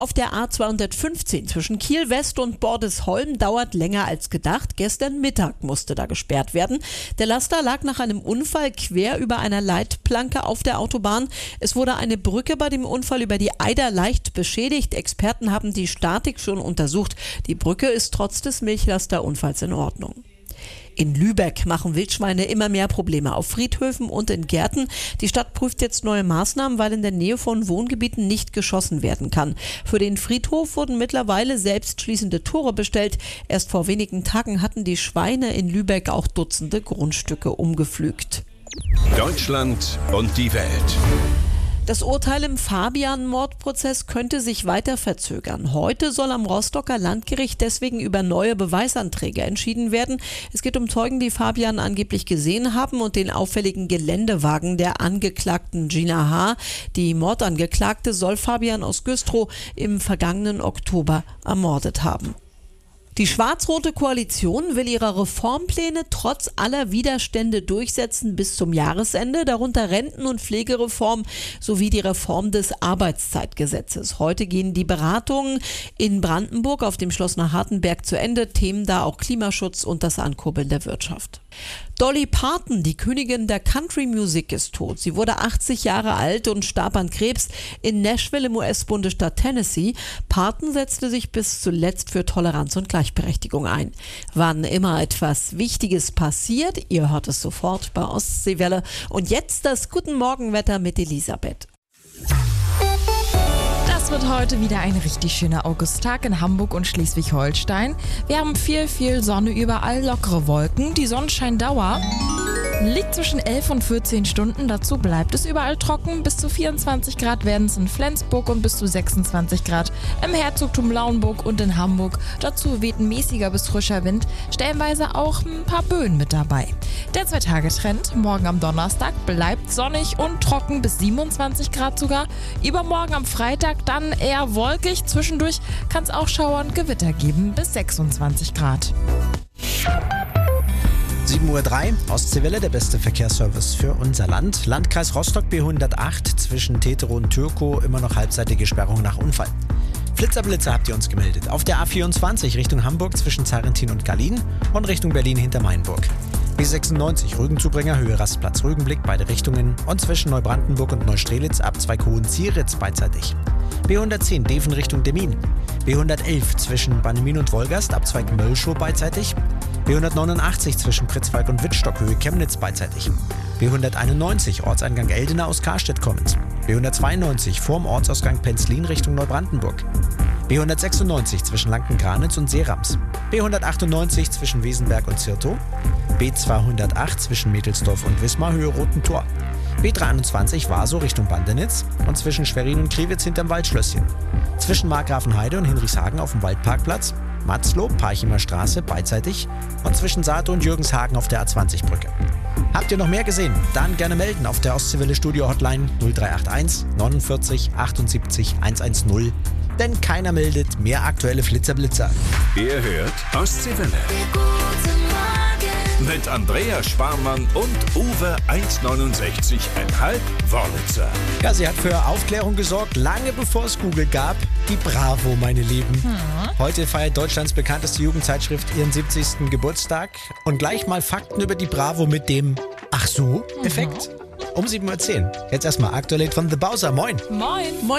Auf der A215 zwischen Kiel West und Bordesholm dauert länger als gedacht. Gestern Mittag musste da gesperrt werden. Der Laster lag nach einem Unfall quer über einer Leitplanke auf der Autobahn. Es wurde eine Brücke bei dem Unfall über die Eider leicht beschädigt. Experten haben die Statik schon untersucht. Die Brücke ist trotz des Milchlasterunfalls in Ordnung. In Lübeck machen Wildschweine immer mehr Probleme auf Friedhöfen und in Gärten. Die Stadt prüft jetzt neue Maßnahmen, weil in der Nähe von Wohngebieten nicht geschossen werden kann. Für den Friedhof wurden mittlerweile selbstschließende Tore bestellt. Erst vor wenigen Tagen hatten die Schweine in Lübeck auch Dutzende Grundstücke umgepflügt. Deutschland und die Welt. Das Urteil im Fabian-Mordprozess könnte sich weiter verzögern. Heute soll am Rostocker Landgericht deswegen über neue Beweisanträge entschieden werden. Es geht um Zeugen, die Fabian angeblich gesehen haben und den auffälligen Geländewagen der Angeklagten Gina H. Die Mordangeklagte soll Fabian aus Güstrow im vergangenen Oktober ermordet haben. Die schwarz-rote Koalition will ihre Reformpläne trotz aller Widerstände durchsetzen bis zum Jahresende, darunter Renten- und Pflegereform sowie die Reform des Arbeitszeitgesetzes. Heute gehen die Beratungen in Brandenburg auf dem Schloss Hartenberg zu Ende. Themen da auch Klimaschutz und das Ankurbeln der Wirtschaft. Dolly Parton, die Königin der Country Music, ist tot. Sie wurde 80 Jahre alt und starb an Krebs in Nashville im US-Bundesstaat Tennessee. Parton setzte sich bis zuletzt für Toleranz und Gleichberechtigung ein. Wann immer etwas Wichtiges passiert, ihr hört es sofort bei Ostseewelle. Und jetzt das Guten Morgenwetter mit Elisabeth. Es wird heute wieder ein richtig schöner Augusttag in Hamburg und Schleswig-Holstein. Wir haben viel Sonne überall, lockere Wolken. Die Sonnenscheindauer liegt zwischen 11 und 14 Stunden. Dazu bleibt es überall trocken. Bis zu 24 Grad werden es in Flensburg und bis zu 26 Grad im Herzogtum Lauenburg und in Hamburg. Dazu weht ein mäßiger bis frischer Wind, stellenweise auch ein paar Böen mit dabei. Der 2-Tage-Trend, morgen am Donnerstag bleibt sonnig und trocken bis 27 Grad sogar. Übermorgen am Freitag dann eher wolkig. Zwischendurch kann es auch Schauern, Gewitter geben bis 26 Grad. 7:03 Uhr, Ostseewelle, der beste Verkehrsservice für unser Land. Landkreis Rostock B108 zwischen Tetero und Türkow, immer noch halbseitige Sperrung nach Unfall. Blitzer habt ihr uns gemeldet. Auf der A24 Richtung Hamburg zwischen Zarrentin und Gallien und Richtung Berlin hinter Mainburg. B96 Rügenzubringer, Höhe Rastplatz Rügenblick, beide Richtungen und zwischen Neubrandenburg und Neustrelitz ab Zweighohen-Zieritz beidseitig. B110 Deven Richtung Demmin. B111 zwischen Bannemin und Wolgast ab Zweigmöllschow beidseitig. B189 zwischen Pritzwalk und Wittstock, Höhe Chemnitz beidseitig. B191 Ortseingang Eldena aus Karstedt kommend. B192 vorm Ortsausgang Penzlin Richtung Neubrandenburg. B196 zwischen Lanken-Granitz und Seerams. B198 zwischen Wesenberg und Zirtow. B208 zwischen Mädelsdorf und Wismar, Höhe Roten Tor. B321 Warsow Richtung Bandenitz und zwischen Schwerin und Kriwitz hinterm Waldschlösschen. Zwischen Markgrafenheide und Hinrichshagen auf dem Waldparkplatz. Matzloh, Parchimer Straße beidseitig und zwischen Saate und Jürgenshagen auf der A20-Brücke. Habt ihr noch mehr gesehen? Dann gerne melden auf der Ostseewelle Studio Hotline 0381 49 78 110. Denn keiner meldet mehr aktuelle Flitzer-Blitzer. Ihr hört Ostseewelle. Mit Andrea Sparmann und Uwe 1,69,5 Wörlitzer. Ja, sie hat für Aufklärung gesorgt, lange bevor es Google gab. Die Bravo, meine Lieben. Heute feiert Deutschlands bekannteste Jugendzeitschrift ihren 70. Geburtstag. Und gleich mal Fakten über die Bravo mit dem Ach so Effekt. Um 7:10 Uhr. Jetzt erstmal aktuell von The Bowser. Moin. Moin.